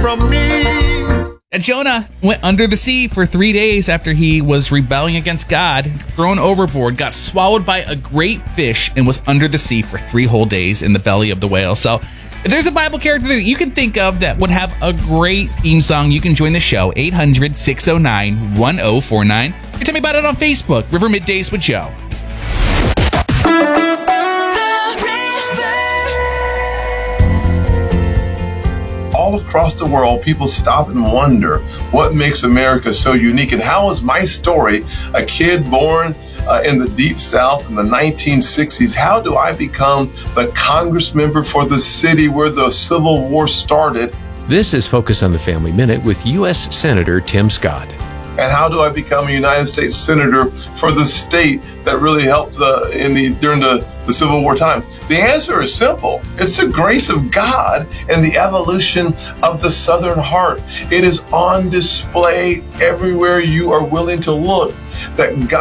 from me. And Jonah went under the sea for 3 days after he was rebelling against God, thrown overboard, got swallowed by a great fish, and was under the sea for 3 whole days in the belly of the whale. So if there's a Bible character that you can think of that would have a great theme song, you can join the show, 800-609-1049. Or tell me about it on Facebook, River Middays with Joe. All across the world, people stop and wonder what makes America so unique, and how is my story, a kid born in the Deep South in the 1960s, how do I become the congressmember for the city where the Civil War started? This is Focus on the Family Minute with U.S. Senator Tim Scott. And how do I become a United States Senator for the state that really helped during the Civil War times? The answer is simple. It's the grace of God and the evolution of the Southern heart. It is on display everywhere you are willing to look, that God